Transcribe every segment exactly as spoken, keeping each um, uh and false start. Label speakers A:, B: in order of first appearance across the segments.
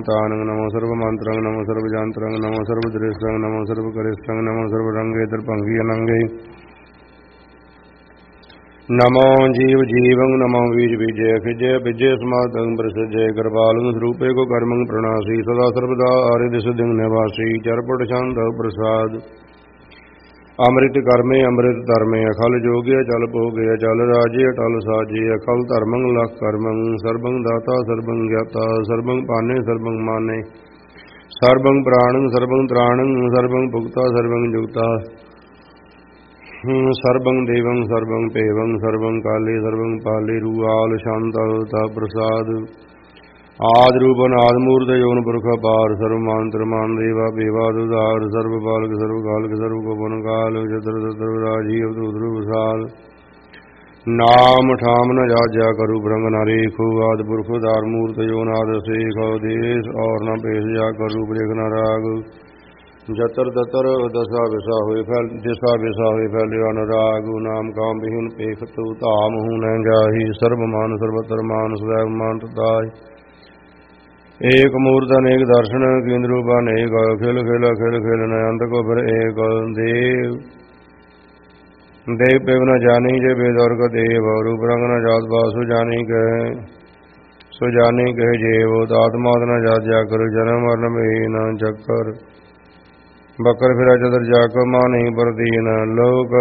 A: तानंग नमो सर्व मंत्रंग नमो सर्व जंत्रंग नमो सर्व दृष्टंग नमो सर्व करिष्ठंग नमो सर्व रंगे दर्पंगी अनंगे नमो जीव जीवंग नमो बीज विजय विजय विजय समातंग प्रसजय कृपालंग स्वरूपे को कर्मंग प्रणासी सदा सर्वदा आर्य दिश दिंग निवासी चरपट शांत प्रसाद अमृत कर्मे अमृत धर्मे अखल जोगे चल भोगे चल राजे अटल साजे अखल धर्मंग लख कर्मंग सर्वंग दाता सर्वंग ज्ञाता सर्वंग पाने सर्वंग माने सर्वंग प्राणंग सर्वंग त्राणंग सर्वंग भुक्ता सर्वंग जुक्ता सर्वंग देवं सर्वंग पेवं सर्वंग काले सर्वंग पाले रूआल शांता प्रसाद आदि रूप नाद मूर्त योन पुरख पार सर्व मंत्र मान देवा बेवा दुदार सर्व बालक सर्व कालक सर्व गोपन काल चतर चतर राजीव ध्रुव साल नाम ठाम न जाज्या करु भ्रंग न रेखो आदि पुरख दार मूर्त योनाद शेख देश और न पेश जा करु ब्रेख न राग जतर ततर दशा विसा हुए फैल दिशा विसा हुए फैले अनुराग नाम काम बिहीन पेख तु ताम हूँ न जाही सर्व मान सर्वतर मान सदैव मान तदाय एक मूर्त अनेक दर्शन केंद्र रूप अनेक खिल खिल खिल खिल नयंत को फिर एक देव देव पेव न जानी जे बेदौर का देव रूप रंग न जात बासु जानी कहे सो जानी कहे जेव आत्मात न जात जाकर जन्म मरण में न चक्कर बकर फिरा चतर जाकर मानी पर दीन लोक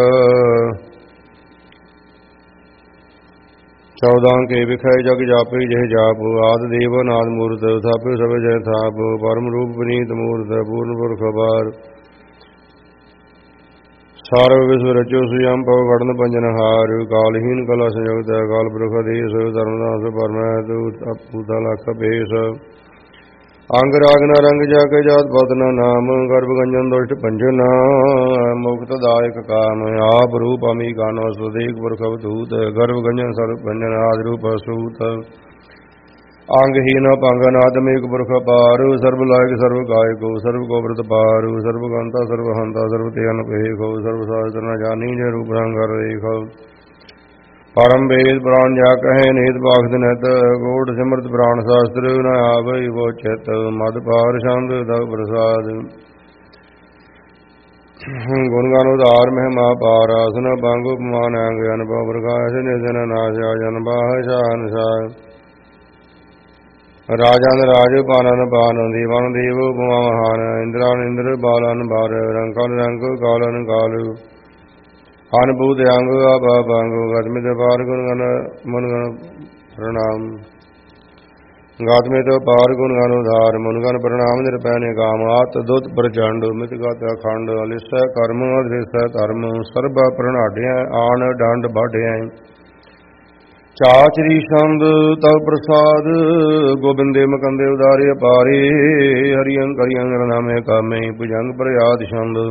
A: चौदह के विखय जग जापे जय जाप आदि देव नाद मूर्त थाप सब जय थाप परम रूप विनीत मूर्त पूर्ण पुरख बार सार्व विश्व रचो स्वयं पव गणन पंजन हार कालहीन कला संयुक्त काल पुरख देश धर्मदास परमैत अपूता लख पेश अंग राग न रंग जाके जात पत न नाम गर्भ गंजन दुष्ट पंजन मुक्त दायक काम आप रूप अमी कानो स्वदेक पुरख अवधूत गर्भ गंजन सर्व पंजन आदि रूप सूत अंगहीन पंगन आदमिक पुरख पारु सर्व लायक सर्व कायको सर्व को व्रत पारु सर्व गंता सर्व हंता सर्व ते अनपेखो सर्व शास्त्र न जानी जय रूप रंग रेखो परम वेद पुराण जा कहे निहित बाखद नित गोढ़ सिमृत पुराण शास्त्र न आवई वो चित मद पार शांत तव प्रसाद गुणगान उदार महिमा पार आसन बांगो उपमान अंग अनुभव प्रकाश निधन नाशा जन बाह शान राजन राज पानन पान दीवान देव उपमा महान इंद्रान इंद्र बालन बार रंकन रंक कालन कालु अनुभूत अंग अंग गतमित पार गुण गण मन गण प्रणाम गातमित पार गुण गण उधार मन गण प्रणाम निरपैने काम आत दुत प्रचंड मित गत अखंड अलिस कर्म अदृश धर्म सर्व प्रणाढ़ आन डांड बाढ़ चाचरी छंद तव प्रसाद गोबिंदे मकंदे उदारे पारे हरियं करियं नामे कामे भुजंग प्रयाद छंद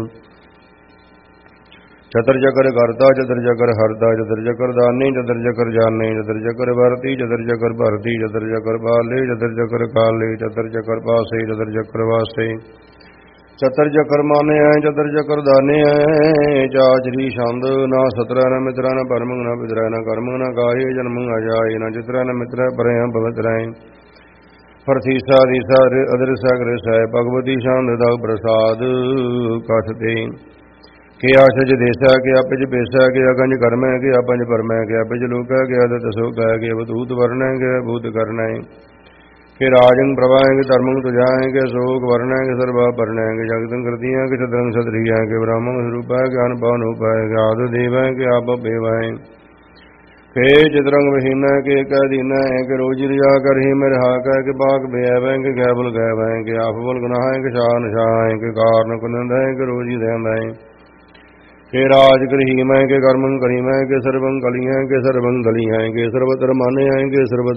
A: चतर चकर करता चतर चकर हरता चतर चकर दानी चतर चकर जाने चतर चकर भरती चतर चकर भरती चतर चकर पाले चतर चकर काले चतर चकर पासे चतर चकर वासे चतर चकर माने आए चतर चकर दाने आए चाचरी छंद ना सतरा न मित्रा न परमंग न पितरा न कर्मंग न गाये जन्मंग अजाए न चित्रा न मित्र पर पवित्राए प्रतीसा दिशा अदृशा गृह भगवती छंद दव प्रसाद कथते के आशज देशा के अपज बेसा के अगंज कर्म है के अपंज परम है के अपज लोक है के अदत शोक है के अवधूत वर्ण है के भूत कर्ण है के राजंग प्रभा है के धर्मंग तुझा है के शोक वर्ण है के सर्वा वर्ण है के जगतंग कृति है के सदरंग सदरी है के ब्राह्मण स्वरूप है के अनपन रूप है के आदि देव है के आप बेव है के चित्रंग विहीन है के कदीन है के रोजी रिया कर ही मेरे हाक है के बाग बेव है के गैबल गैब है के आप बोल गुनाह है के शान शाह है के कारण कुनंद है के रोजी दहंद है के राज गृही मैं के कर्मं करी मैं के सर्वं कली हैं के सर्वं गली हैं के सर्वत्र माने हैं के सर्वत्र